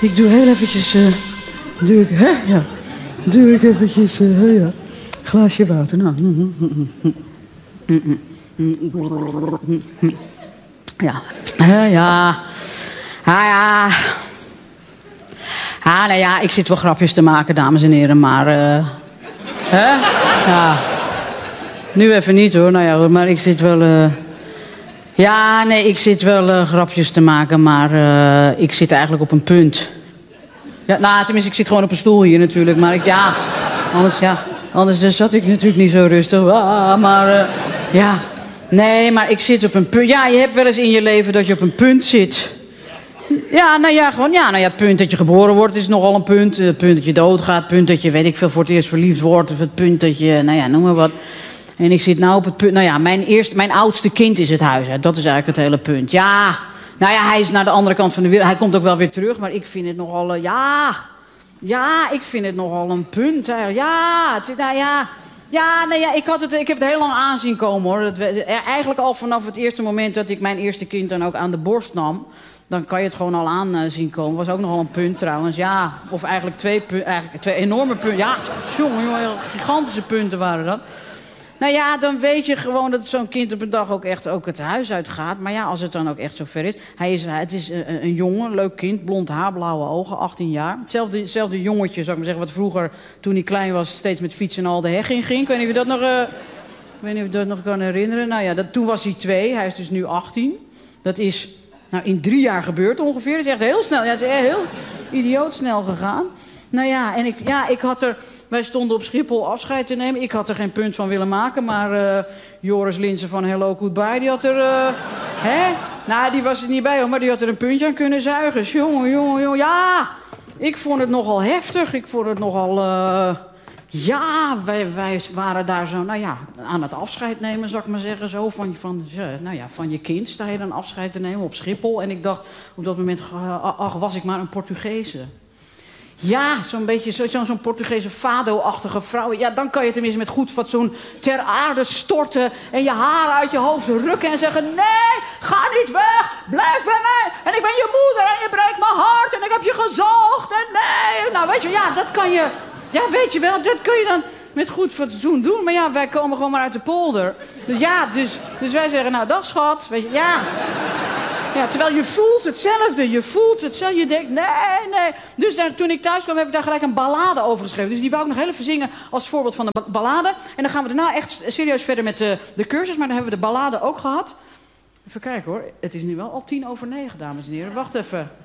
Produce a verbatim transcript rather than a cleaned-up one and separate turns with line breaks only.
Ik doe heel eventjes... Uh, doe ik, hè? Ja. Doe ik eventjes... Uh, ja. Glaasje water. Nou. Ja. Uh, ja. Ah ja. Ah, nou ja, ik zit wel grapjes te maken, dames en heren, maar... Uh, hè? Ja. Nu even niet, hoor. Nou ja, maar ik zit wel... Uh, ja, nee, ik zit wel uh, grapjes te maken, maar uh, ik zit eigenlijk op een punt. Ja, nou, tenminste, ik zit gewoon op een stoel hier natuurlijk, maar ik... Ja, anders, ja... Anders uh, zat ik natuurlijk niet zo rustig. Ah, maar, uh, ja... Nee, maar ik zit op een punt... Ja, je hebt wel eens in je leven dat je op een punt zit... Ja, nou ja, gewoon, ja, nou ja, het punt dat je geboren wordt is nogal een punt. Het punt dat je doodgaat, het punt dat je, weet ik veel, voor het eerst verliefd wordt. Of het punt dat je, nou ja, noem maar wat. En ik zit nou op het punt, nou ja, mijn, eerste, mijn oudste kind is het huis uit. Dat is eigenlijk het hele punt. Ja, nou ja, hij is naar de andere kant van de wereld. Hij komt ook wel weer terug, maar ik vind het nogal, uh, ja... Ja, ik vind het nogal een punt. Eigenlijk. Ja, het, nou ja... Ja, nee, ja, ik, had het, ik heb het heel lang aanzien komen, hoor. Dat, eigenlijk al vanaf het eerste moment dat ik mijn eerste kind dan ook aan de borst nam... Dan kan je het gewoon al aan uh, zien komen. Was ook nogal een punt trouwens. Ja, of eigenlijk twee, pu- eigenlijk twee enorme punten. Ja, jongen, jongen, gigantische punten waren dat. Nou ja, dan weet je gewoon dat zo'n kind op een dag ook echt ook het huis uitgaat. Maar ja, als het dan ook echt zover is. Hij is het is een, een jongen, een leuk kind, blond haar, blauwe ogen, achttien jaar. Hetzelfde, hetzelfde jongetje, zou ik maar zeggen, wat vroeger, toen hij klein was, steeds met fietsen al de heg in ging. Ik weet niet of je dat nog, uh, ik weet niet of je dat nog kan herinneren. Nou ja, dat, toen was hij twee, hij is dus nu achttien. Dat is... Nou, in drie jaar gebeurd ongeveer. Dat is echt heel snel. Ja, het is echt heel idioot snel gegaan. Nou ja, en ik, ja, ik had er... Wij stonden op Schiphol afscheid te nemen. Ik had er geen punt van willen maken. Maar uh, Joris Linsen van Hello Goodbye, die had er... Uh, hè? Nou, die was er niet bij, hoor. Maar die had er een puntje aan kunnen zuigen. Jongen, jongen, jongen. Ja, ik vond het nogal heftig. Ik vond het nogal... Uh, Ja, wij, wij waren daar zo, nou ja, aan het afscheid nemen, zou ik maar zeggen. Zo van, van, nou ja, van je kind sta je dan afscheid te nemen op Schiphol. En ik dacht op dat moment, ach, was ik maar een Portugese. Ja, zo'n beetje zo, zo'n Portugese fado-achtige vrouw. Ja, dan kan je tenminste met goed fatsoen ter aarde storten... en je haar uit je hoofd rukken en zeggen... Nee, ga niet weg, blijf bij mij. En ik ben je moeder en je breekt mijn hart en ik heb je gezoogd. En nee, nou weet je, ja, dat kan je... Ja, weet je wel, dat kun je dan met goed fatsoen doen. Maar ja, wij komen gewoon maar uit de polder. Dus ja, dus, dus wij zeggen, nou, dag schat. Weet je, ja. Ja, terwijl je voelt hetzelfde. Je voelt hetzelfde. Je denkt, nee, nee. Dus daar, toen ik thuis kwam, heb ik daar gelijk een ballade over geschreven. Dus die wou ik nog heel even zingen als voorbeeld van de ballade. En dan gaan we daarna echt serieus verder met de, de cursus. Maar dan hebben we de ballade ook gehad. Even kijken hoor. Het is nu wel al tien over negen, dames en heren. Wacht even.